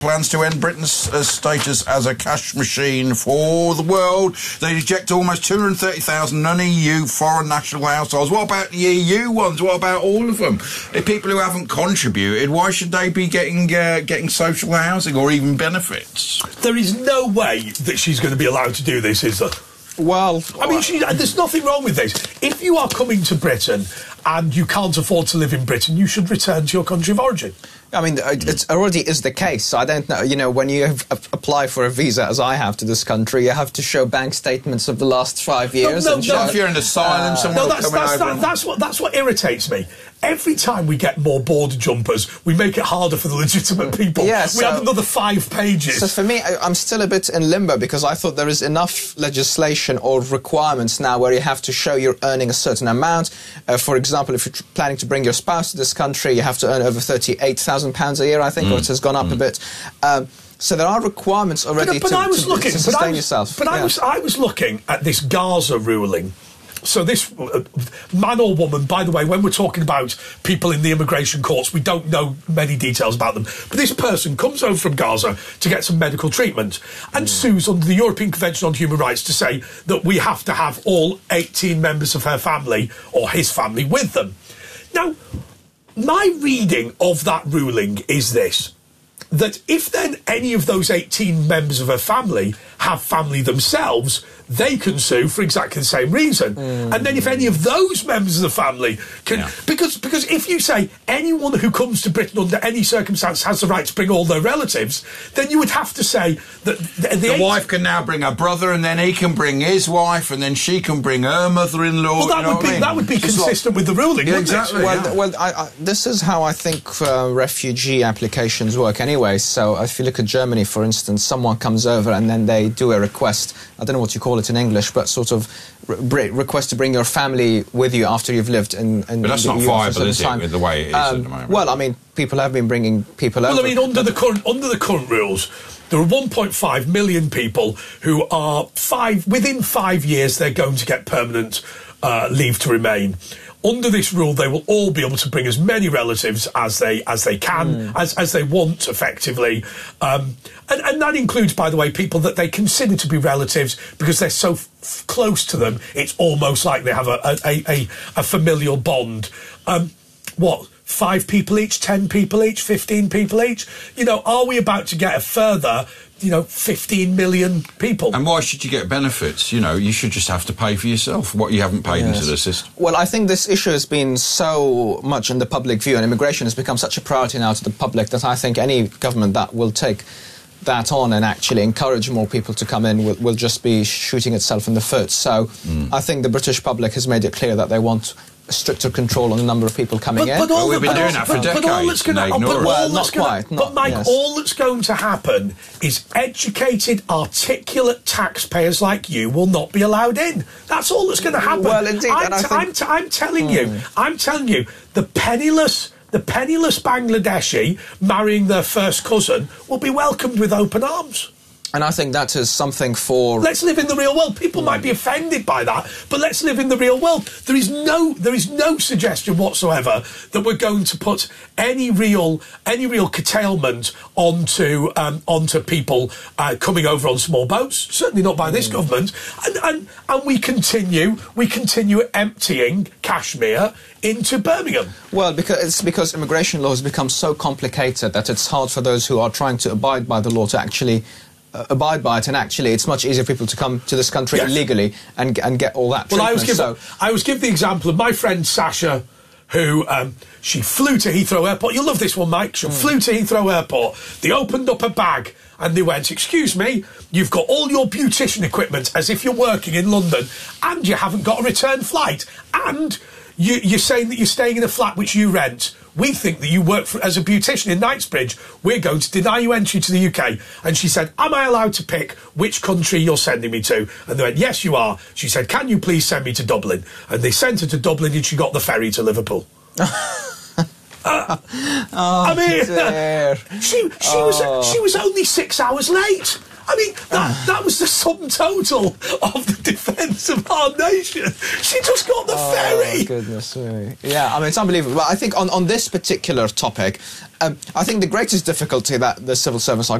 plans to end Britain's status as a cash machine for the world. They eject almost 230,000 non-EU foreign national households. What about the EU ones? What about all of them? If people who haven't contributed, why should they be getting social housing or even benefits? There is no way that she's going to be allowed to do this, is there? Well, I mean, there's nothing wrong with this. If you are coming to Britain and you can't afford to live in Britain, you should return to your country of origin. I mean, it already is the case. I don't know, when you apply for a visa, as I have to this country, you have to show bank statements of the last 5 years. No, if you're in asylum, that's what irritates me. Every time we get more border jumpers, we make it harder for the legitimate people. Yeah, we have another 5 pages. So for me, I'm still a bit in limbo because I thought there is enough legislation or requirements now where you have to show you're earning a certain amount. For example, if you're planning to bring your spouse to this country, you have to earn over £38,000 a year, I think, or it has gone up a bit. So there are requirements already to sustain yourself. But I was looking at this Gaza ruling. So this man or woman, by the way, when we're talking about people in the immigration courts, we don't know many details about them. But this person comes over from Gaza to get some medical treatment and sues under the European Convention on Human Rights to say that we have to have all 18 members of her family or his family with them. Now, my reading of that ruling is this, that if then any of those 18 members of her family have family themselves, they can sue for exactly the same reason. And then if any of those members of the family can... Because if you say anyone who comes to Britain under any circumstance has the right to bring all their relatives, then you would have to say that... The wife can now bring her brother, and then he can bring his wife, and then she can bring her mother-in-law. Well, that would be consistent with the ruling, wouldn't exactly, it? Well, this is how I think refugee applications work anyway. So if you look at Germany, for instance, someone comes over and then they do a request, I don't know what you call it in English, but sort of request to bring your family with you after you've lived in But that's not viable, is it, with the way it is at the moment? Well, I mean, people have been bringing people over. Well, I mean, under the current rules, there are 1.5 million people who are within 5 years they're going to get permanent leave to remain. Under this rule, they will all be able to bring as many relatives as they can, as they want, effectively. And that includes, by the way, people that they consider to be relatives because they're so close to them, it's almost like they have a familial bond. 5 people each, 10 people each, 15 people each? Are we about to get a further... 15 million people. And why should you get benefits? You should just have to pay for yourself what you haven't paid into the system. Well, I think this issue has been so much in the public view and immigration has become such a priority now to the public that I think any government that will take that on and actually encourage more people to come in will just be shooting itself in the foot. So I think the British public has made it clear that they want stricter control on the number of people coming in. But we've been doing that for decades. But Mike, all that's going to happen is educated, articulate taxpayers like you will not be allowed in. That's all that's going to happen. Well, indeed. I'm telling you, the penniless Bangladeshi marrying their first cousin will be welcomed with open arms. And I think that is something for... Let's live in the real world. People might be offended by that, but let's live in the real world. There is no suggestion whatsoever that we're going to put any real curtailment onto people coming over on small boats. Certainly not by this government. And we continue emptying Kashmir into Birmingham. Well, because immigration law has become so complicated that it's hard for those who are trying to abide by the law to actually abide by it, and actually it's much easier for people to come to this country illegally and get all that treatment. Well, I always give the example of my friend Sasha, who she flew to Heathrow Airport. You'll love this one, Mike. She flew to Heathrow Airport. They opened up a bag and they went, "Excuse me, you've got all your beautician equipment as if you're working in London and you haven't got a return flight, and you're saying that you're staying in a flat which you rent. We think that you work as a beautician in Knightsbridge. We're going to deny you entry to the UK." And she said, "Am I allowed to pick which country you're sending me to?" And they went, "Yes, you are." She said, "Can you please send me to Dublin?" And they sent her to Dublin and she got the ferry to Liverpool. I mean, dear. she was only 6 hours late. I mean, that was the sum total of the defence of our nation. She just got the ferry. Oh, goodness me. Yeah, I mean, it's unbelievable. But I think on this particular topic, I think the greatest difficulty that the civil servants are